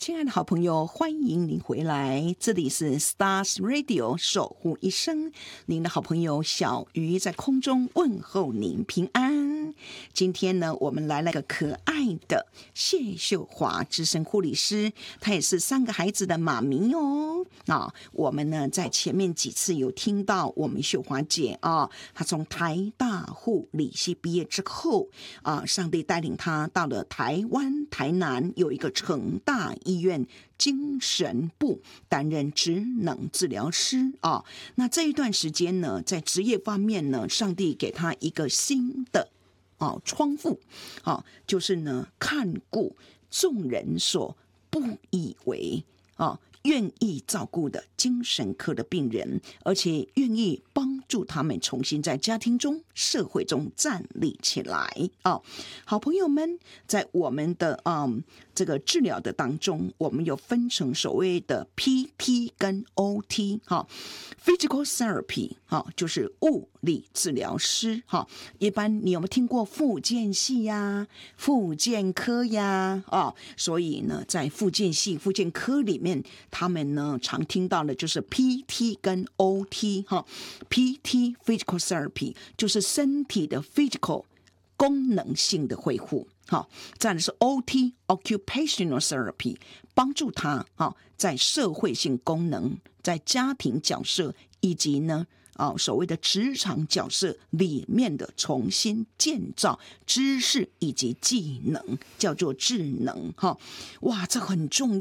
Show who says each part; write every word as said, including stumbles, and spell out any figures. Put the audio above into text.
Speaker 1: 亲爱的好朋友，欢迎您回来，这里是 Stars Radio 守护一生，您的好朋友小鱼在空中问候您平安。今天呢，我们来了个可爱的谢秀华资深护理师，她也是三个孩子的妈咪哦。啊，我们呢在前面几次有听到我们秀华姐啊，她从台大护理系毕业之后啊，上帝带领她到了台湾台南有一个成大医院精神部担任职能治疗师啊。那这一段时间呢，在职业方面呢，上帝给她一个新的啊窗户啊，就是呢看顾众人所不以为啊。愿意照顾的精神科的病人，而且愿意帮助他们重新在家庭中、社会中站立起来啊！好朋友们，在我们的嗯这个治疗的当中，我们有分成所谓的 P T 跟 O T 哈 ，Physical Therapy 哈，就是物理治疗师哈。一般你有没有听过复健系呀、复健科呀？啊，所以呢，在复健系、复健科里面，他们呢常听到的就是 P T 跟 O T 哈 ，P T Physical Therapy 就是身体的 physical 功能性的恢复，好，再来是 O T Occupational Therapy 帮助他哈在社会性功能、在家庭角色以及呢。啊，所谓的职场角色里面的重新建造知识以及技能，叫做智能哈。哇，这很重